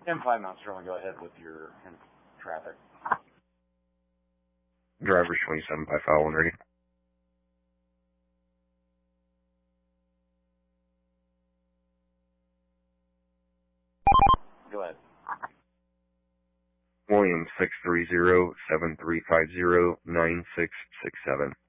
M5 Mount Sterling, go ahead with your traffic. Driver's 27 by file 1 ready. Go ahead. William 630-7350-9667.